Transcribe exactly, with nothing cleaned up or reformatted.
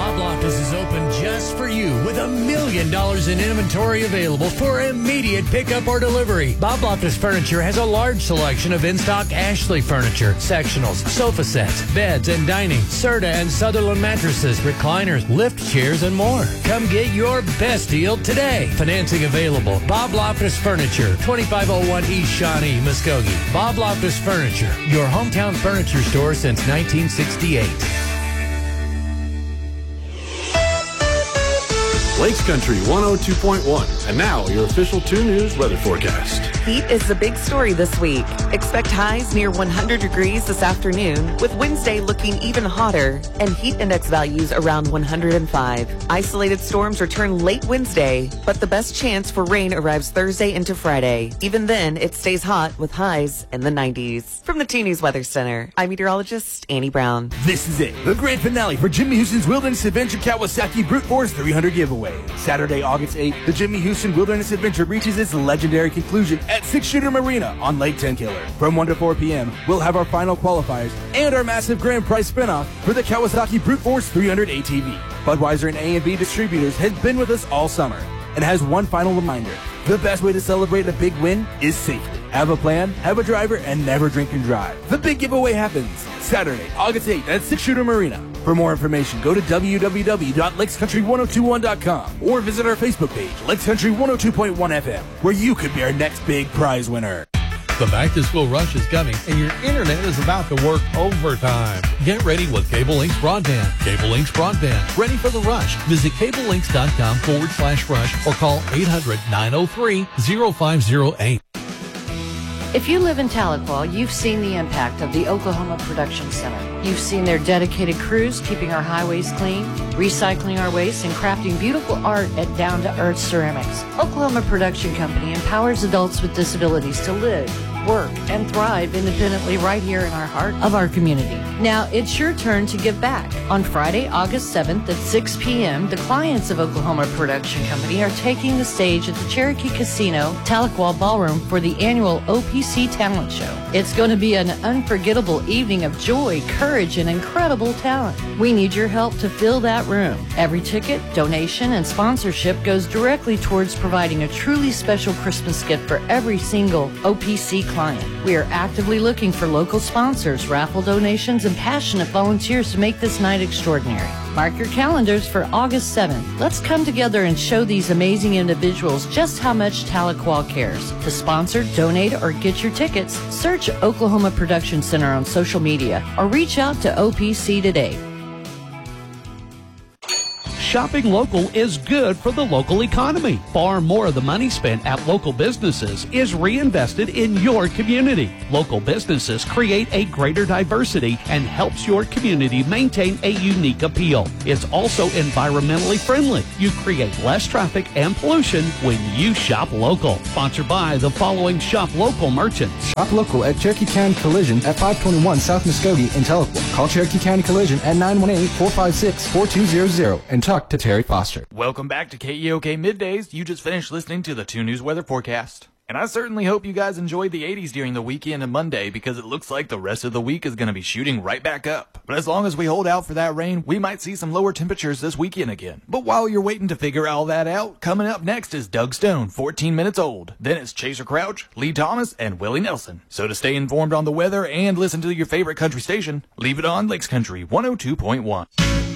Bob Loftus is open just for you with a million dollars in inventory available for immediate pickup or delivery. Bob Loftus Furniture has a large selection of in-stock Ashley furniture, sectionals, sofa sets, beds and dining, Serta and Sutherland mattresses, recliners, lift chairs, and more. Come get your best deal today. Financing available. Bob Loftus Furniture, twenty-five oh one East Shawnee, Muskogee. Bob Loftus Furniture, your hometown furniture store since nineteen sixty-eight. Lakes Country one oh two point one. And now, your official two News weather forecast. Heat is the big story this week. Expect highs near one hundred degrees this afternoon, with Wednesday looking even hotter and heat index values around one hundred five. Isolated storms return late Wednesday, but the best chance for rain arrives Thursday into Friday. Even then, it stays hot with highs in the nineties. From the two News Weather Center, I'm meteorologist Annie Brown. This is it, the grand finale for Jimmy Houston's Wilderness Adventure Kawasaki Brute Force three hundred giveaway. Saturday, August eighth, the Jimmy Houston Wilderness Adventure reaches its legendary conclusion at Six Shooter Marina on Lake Tenkiller. From one to four p.m., we'll have our final qualifiers and our massive grand prize spinoff for the Kawasaki Brute Force three hundred A T V. Budweiser and A and B Distributors has been with us all summer and has one final reminder. The best way to celebrate a big win is safety. Have a plan, have a driver, and never drink and drive. The big giveaway happens Saturday, August eighth at Six Shooter Marina. For more information, go to w w w dot lakes country one oh two one dot com or visit our Facebook page, Lakes Country one oh two point one F M, where you could be our next big prize winner. The back-to-school rush is coming, and your internet is about to work overtime. Get ready with Cable Links Broadband. Cable Links Broadband. Ready for the rush. Visit cablelinks.com forward slash rush or call eight hundred nine oh three oh five oh eight. If you live in Tahlequah, you've seen the impact of the Oklahoma Production Center. You've seen their dedicated crews keeping our highways clean, recycling our waste, and crafting beautiful art at down-to-earth ceramics. Oklahoma Production Company empowers adults with disabilities to live, work, and thrive independently right here in our heart of our community. Now, it's your turn to give back. On Friday, August seventh at six p.m., the clients of Oklahoma Production Company are taking the stage at the Cherokee Casino Tahlequah Ballroom for the annual O P C Talent Show. It's going to be an unforgettable evening of joy, courage, and incredible talent. We need your help to fill that room. Every ticket, donation, and sponsorship goes directly towards providing a truly special Christmas gift for every single O P C client. We are actively looking for local sponsors, raffle donations, and passionate volunteers to make this night extraordinary. Mark your calendars for August seventh. Let's come together and show these amazing individuals just how much Tahlequah cares. To sponsor, donate, or get your tickets, search Oklahoma Production Center on social media or reach out to O P C today. Shopping local is good for the local economy. Far more of the money spent at local businesses is reinvested in your community. Local businesses create a greater diversity and helps your community maintain a unique appeal. It's also environmentally friendly. You create less traffic and pollution when you shop local. Sponsored by the following shop local merchants. Shop local at Cherokee County Collision at five twenty-one South Muskogee in Tahlequah. Call Cherokee County Collision at nine one eight, four five six, four two zero zero and talk to Terry Foster. Welcome back to K E O K Middays. You just finished listening to the two News weather forecast. And I certainly hope you guys enjoyed the eighties during the weekend and Monday, because it looks like the rest of the week is going to be shooting right back up. But as long as we hold out for that rain, we might see some lower temperatures this weekend again. But while you're waiting to figure all that out, coming up next is Doug Stone, fourteen minutes old. Then it's Chaser Crouch, Lee Thomas, and Willie Nelson. So to stay informed on the weather and listen to your favorite country station, leave it on Lakes Country one oh two point one.